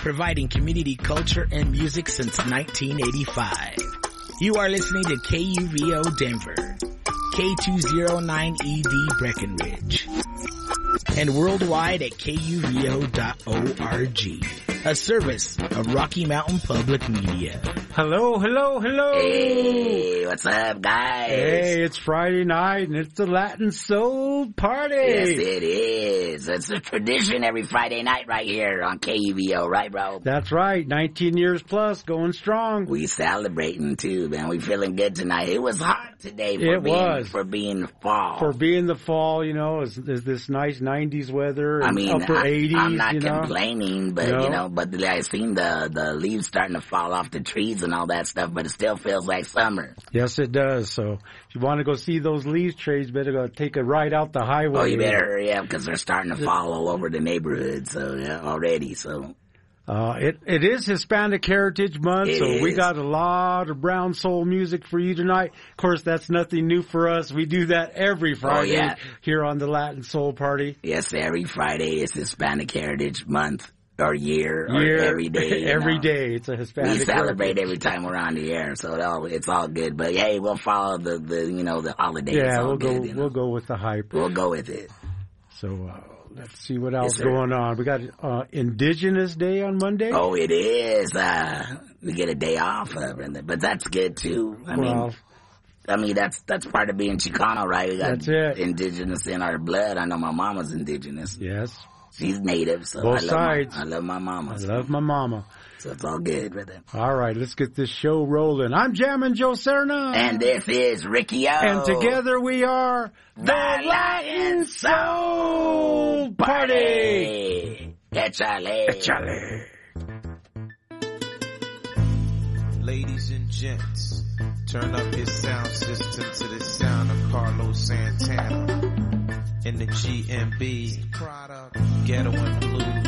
providing community culture and music since 1985. You are listening to KUVO Denver, K209ED Breckenridge, and worldwide at KUVO.org, a service of Rocky Mountain Public Media. Hello, hello, hello. Hey, what's up, guys? Hey, it's Friday night, and it's the Latin Soul Party. Yes, it is. It's a tradition every Friday night right here on KUVO, right, bro? That's right. 19 years plus, going strong. We celebrating, too, man. We feeling good tonight. It was hot today for being fall. For being the fall, you know, is this nice 90s weather and upper 80s, I'm not complaining, but, but I seen the leaves starting to fall off the trees and all that stuff, but it still feels like summer. Yes, it does. So if you want to go see those leaf trades, better go take a ride out the highway. Oh, you better hurry up because they're starting to fall all over the neighborhood. So already. So it is Hispanic Heritage Month, we got a lot of brown soul music for you tonight. Of course, that's nothing new for us. We do that every Friday here on the Latin Soul Party. Yes, every Friday is Hispanic Heritage Month. Or year, or every day. Every day, it's a Hispanic. We celebrate every time we're on the air, so it's all good. But hey, we'll follow the holidays. Yeah, we'll go with the hype. We'll go with it. So let's see what else going on. We got Indigenous Day on Monday. Oh, it is. We get a day off, but that's good too. I mean, that's part of being Chicano, right? We got Indigenous in our blood. I know my mama's Indigenous. Yes. She's native, so both sides. I love my mama. I love my mama. So it's all good, brother. All right, let's get this show rolling. I'm Jammin' Joe Serna. And this is Ricky O. And together we are the Latin Soul Party. Échale. Ladies and gents, turn up your sound system to the sound of Carlos Santana. In the GMB, Ghetto and Blues.